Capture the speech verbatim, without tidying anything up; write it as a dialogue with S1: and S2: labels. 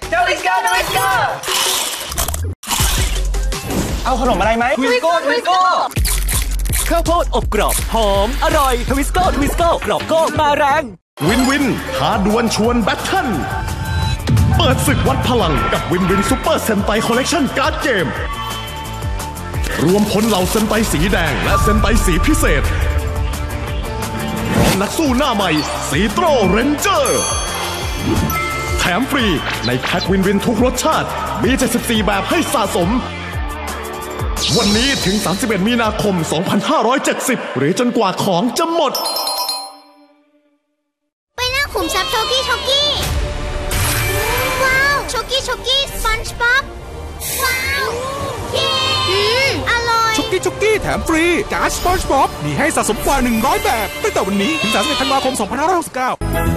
S1: เดลิสกาเดลิสกาเอาขนมอะไรไหมทวิสโก้ทวิสโก้
S2: ข้าวโพดอบกรอบหอมอร่อยทวิสโก้ทวิสโก้กรอบโก้มาแรง
S3: วินวินท้าดวลชวนแบทเทิลเปิดศึกวัดพลังกับวินวินซูเปอร์เซนไตคอลเลกชันการ์ดเกมรวมพลเหล่าเซนไตสีแดงและเซนไตสีพิเศษพร้อมนักสู้หน้าใหม่สีโตรเรนเจอร์แถมฟรีในแพ็ควินวินทุกรสชาติมีเจ็ดสิบสี่แบบให้สะสมวันนี้ถึงสามสิบเอ็ดมีนาคมสองพันห้าร้อยเจ็ดสิบหรือจนกว่าของจะหมด
S4: ไปนั่งขุมทรัพย์โชกี้โชกี้ว้าวโชกี้โชกี้สปันจ์บ๊อบว้าวเย้อืมอร่อย
S5: โชกี้โชกี้แถมฟรีการ์ดสปันจ์บ๊อบมีให้สะสมกว่าหนึ่งร้อยแบบตั้งแต่วันนี้ถึงสามสิบเอ็ดธันวาคมสองพันห้าร้อยหกสิบเก้า